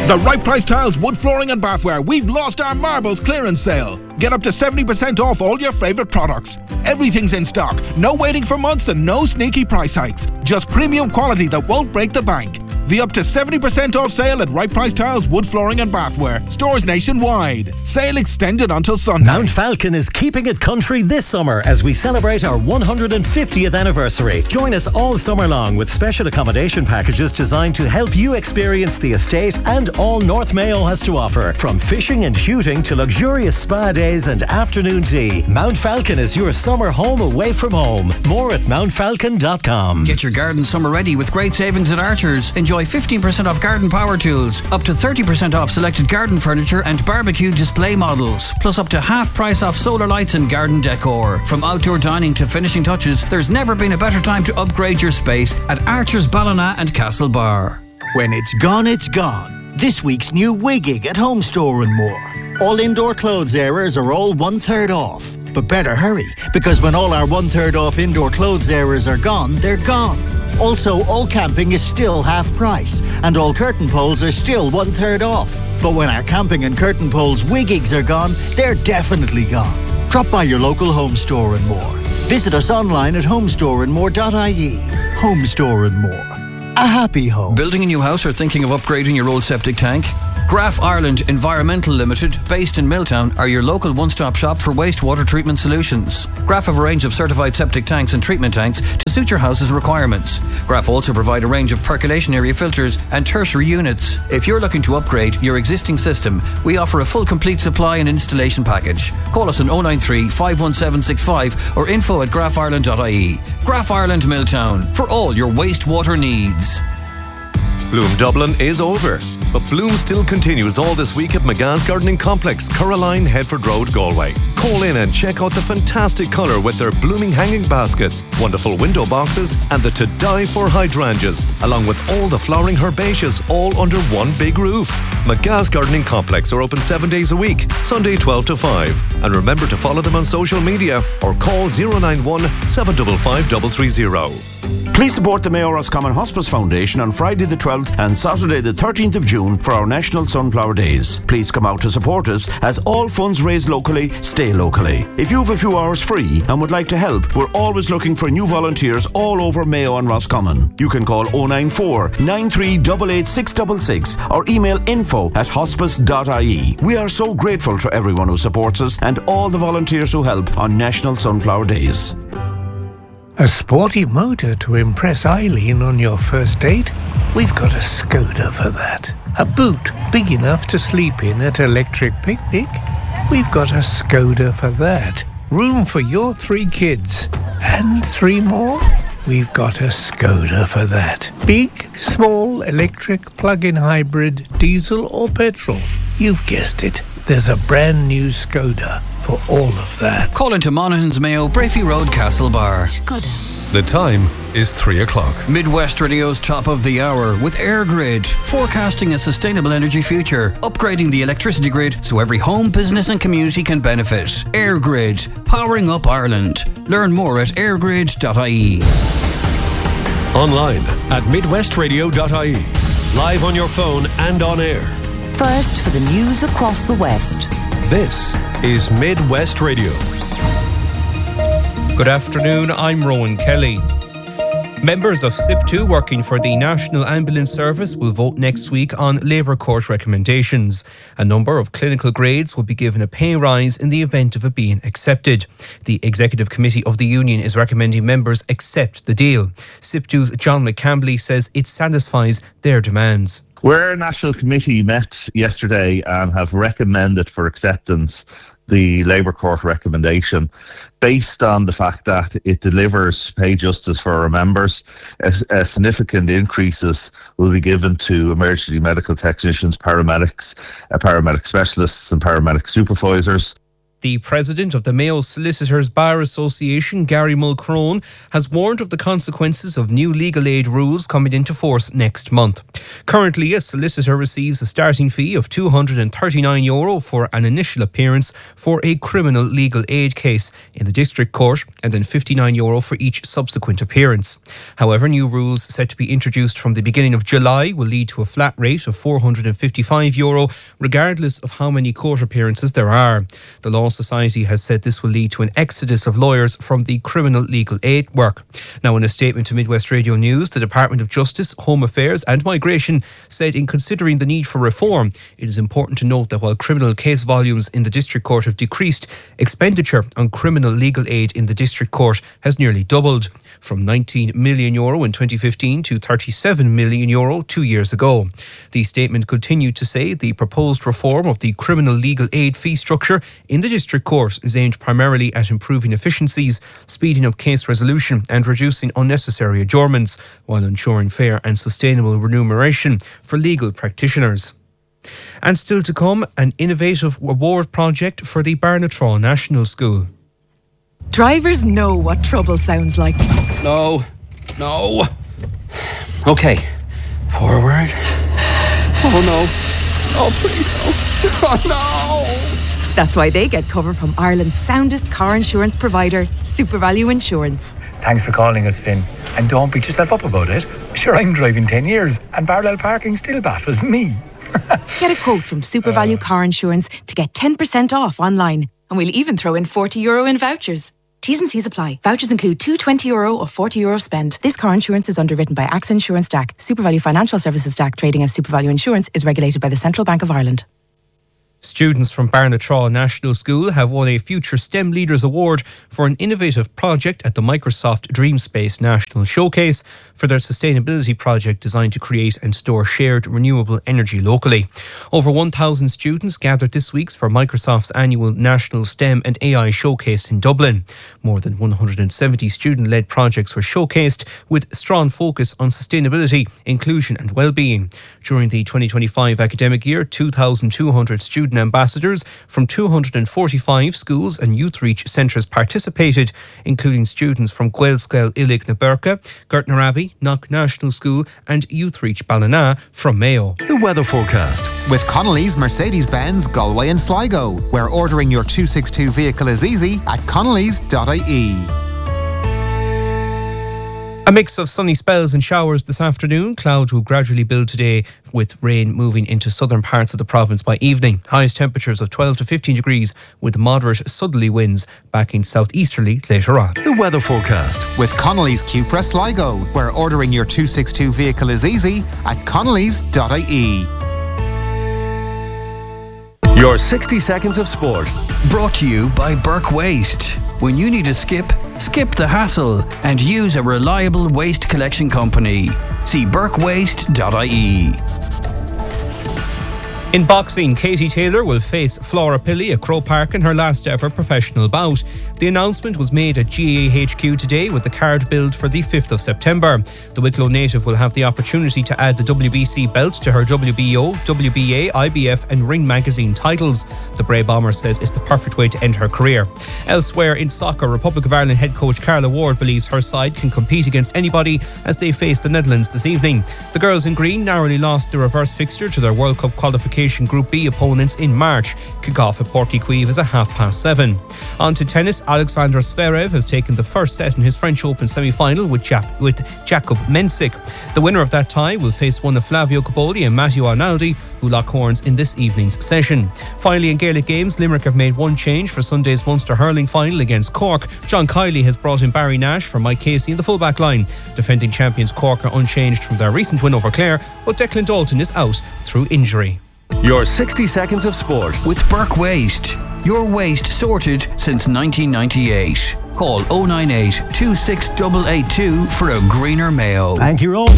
The Right Price Tiles Wood Flooring and Bathware, we've lost our marbles clearance sale. Get up to 70% off all your favourite products. Everything's in stock, no waiting for months and no sneaky price hikes. Just premium quality that won't break the bank. The up to 70% off sale at Right Price Tiles Wood Flooring and Bathware. Stores nationwide. Sale extended until Sunday. Mount Falcon is keeping it country this summer as we celebrate our 150th anniversary. Join us all summer long with special accommodation packages designed to help you experience the estate and all North Mayo has to offer. From fishing and shooting to luxurious spa days and afternoon tea, Mount Falcon is your summer home away from home. More at mountfalcon.com. Get your garden summer ready with great savings at Archer's. Enjoy 15% off garden power tools, up to 30% off selected garden furniture and barbecue display models, plus up to half price off solar lights and garden decor. From outdoor dining to finishing touches, there's never been a better time to upgrade your space at Archer's Ballina and Castlebar. When it's gone, it's gone. This week's new Wiggig at Home Store and More. All indoor clothes areas are all 1/3 off. But better hurry, because when all our 1/3 off indoor clothes areas are gone, they're gone. Also, all camping is still half price, and all curtain poles are still 1/3 off. But when our camping and curtain poles Wiggigs are gone, they're definitely gone. Drop by your local Home Store and More. Visit us online at homestoreandmore.ie. Home Store and More. A happy home. Building a new house or thinking of upgrading your old septic tank? Graf Ireland Environmental Limited, based in Milltown, are your local one-stop shop for wastewater treatment solutions. Graf have a range of certified septic tanks and treatment tanks to suit your house's requirements. Graf also provide a range of percolation area filters and tertiary units. If you're looking to upgrade your existing system, we offer a full complete supply and installation package. Call us on 093 51765 or info@grafireland.ie. Graf Ireland Milltown, for all your wastewater needs. Bloom Dublin is over, but Bloom still continues all this week at McGa's Gardening Complex, Curraline, Headford Road, Galway. Call in and check out the fantastic colour with their blooming hanging baskets, wonderful window boxes and the to die for hydrangeas, along with all the flowering herbaceous all under one big roof. McGa's Gardening Complex are open 7 days a week, Sunday 12 to 5. And remember to follow them on social media or call 091 755 330. Please support the Mayo Roscommon Hospice Foundation on Friday the 12th and Saturday the 13th of June for our National Sunflower Days. Please come out to support us as all funds raised locally stay locally. If you have a few hours free and would like to help, we're always looking for new volunteers all over Mayo and Roscommon. You can call 094 9388 666 or email info@hospice.ie. We are so grateful to everyone who supports us and all the volunteers who help on National Sunflower Days. A sporty motor to impress Eileen on your first date? We've got a Skoda for that. A boot big enough to sleep in at Electric Picnic? We've got a Skoda for that. Room for your 3 kids. And 3 more? We've got a Skoda for that. Big, small, electric, plug-in hybrid, diesel or petrol. You've guessed it. There's a brand new Skoda for all of that. Call into Monaghan's Mayo, Brafey Road, Castlebar. The time is 3 o'clock. Midwest Radio's top of the hour with AirGrid, forecasting a sustainable energy future, upgrading the electricity grid so every home, business and community can benefit. AirGrid, powering up Ireland. Learn more at airgrid.ie. Online at midwestradio.ie. Live on your phone and on air. First for the news across the West. This is Midwest Radio. Good afternoon, I'm Rowan Kelly. Members of SIP2 working for the National Ambulance Service will vote next week on Labour Court recommendations. A number of clinical grades will be given a pay rise in the event of it being accepted. The Executive Committee of the Union is recommending members accept the deal. SIP2's John McCambley says it satisfies their demands. Our National Committee met yesterday and have recommended for acceptance the Labour Court recommendation based on the fact that it delivers pay justice for our members. Significant increases will be given to emergency medical technicians, paramedics, paramedic specialists and paramedic supervisors. The president of the Mayo Solicitors Bar Association, Gary Mulcrone, has warned of the consequences of new legal aid rules coming into force next month. Currently, a solicitor receives a starting fee of €239 for an initial appearance for a criminal legal aid case in the district court, and then €59 for each subsequent appearance. However, new rules set to be introduced from the beginning of July will lead to a flat rate of €455, regardless of how many court appearances there are. The Law Society has said this will lead to an exodus of lawyers from the criminal legal aid work. Now, in a statement to Midwest Radio News, the Department of Justice, Home Affairs and Migration said in considering the need for reform, it is important to note that while criminal case volumes in the district court have decreased, expenditure on criminal legal aid in the district court has nearly doubled, from €19 million in 2015 to €37 million 2 years ago. The statement continued to say the proposed reform of the criminal legal aid fee structure in the district court is aimed primarily at improving efficiencies, speeding up case resolution and reducing unnecessary adjournments, while ensuring fair and sustainable remuneration for legal practitioners. And still to come, an innovative award project for the Barnatraw National School. Drivers know what trouble sounds like. No. Okay, forward. Oh no. Oh please no. Oh no. That's why they get cover from Ireland's soundest car insurance provider, SuperValue Insurance. Thanks for calling us, Finn. And don't beat yourself up about it. Sure, I'm driving 10 years and parallel parking still baffles me. Get a quote from SuperValue Car Insurance to get 10% off online. And we'll even throw in €40 in vouchers. T's and C's apply. Vouchers include two €20 or €40 spend. This car insurance is underwritten by AXA Insurance DAC. SuperValue Financial Services DAC, trading as SuperValue Insurance, is regulated by the Central Bank of Ireland. Students from Barnatraw National School have won a Future STEM Leaders Award for an innovative project at the Microsoft DreamSpace National Showcase for their sustainability project designed to create and store shared renewable energy locally. Over 1,000 students gathered this week for Microsoft's annual National STEM and AI Showcase in Dublin. More than 170 student-led projects were showcased with strong focus on sustainability, inclusion and well-being. During the 2025 academic year, 2,200 student ambassadors from 245 schools and youth reach centres participated, including students from Gaelscoil Illig na Berca, Gertner Abbey, Knock National School and Youth Reach Ballina from Mayo. The weather forecast. With Connolly's Mercedes-Benz Galway and Sligo, where ordering your 262 vehicle is easy at connellys.ie. A mix of sunny spells and showers this afternoon. Clouds will gradually build today, with rain moving into southern parts of the province by evening. Highest temperatures of 12 to 15 degrees with moderate southerly winds backing southeasterly later on. The weather forecast. With Connolly's Cupra Sligo, where ordering your 262 vehicle is easy at connellys.ie. Your 60 seconds of sport. Brought to you by Burke Waste. When you need a skip the hassle and use a reliable waste collection company. See burkewaste.ie. In boxing, Katie Taylor will face Flora Pilley at Croke Park in her last ever professional bout. The announcement was made at GAHQ today with the card billed for the 5th of September. The Wicklow native will have the opportunity to add the WBC belt to her WBO, WBA, IBF and Ring Magazine titles. The Bray Bomber says it's the perfect way to end her career. Elsewhere in soccer, Republic of Ireland head coach Carla Ward believes her side can compete against anybody as they face the Netherlands this evening. The girls in green narrowly lost the reverse fixture to their World Cup qualification Group B opponents in March. Kick-off at Porky Queeve is at 7:30. On to tennis, Alexander Zverev has taken the first set in his French Open semi-final with Jakub Mensik. The winner of that tie will face one of Flavio Cobolli and Matteo Arnaldi, who lock horns in this evening's session. Finally, in Gaelic games, Limerick have made one change for Sunday's Munster hurling final against Cork. John Kiley has brought in Barry Nash for Mike Casey in the full-back line. Defending champions Cork are unchanged from their recent win over Clare, but Declan Dalton is out through injury. Your 60 seconds of sport. With Burke Waste. Your waste sorted since 1998. Call 098 26882 for a greener Mayo. Thank you all.